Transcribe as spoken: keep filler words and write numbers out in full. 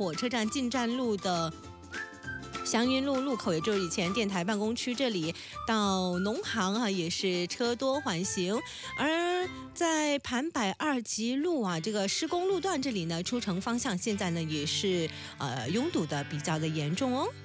火车站进站路的祥云路路口，也就是以前电台办公区这里到农行啊，也是车多缓行。而在盘柏二级路啊，这个施工路段这里呢，出城方向现在呢也是呃拥堵的比较的严重哦。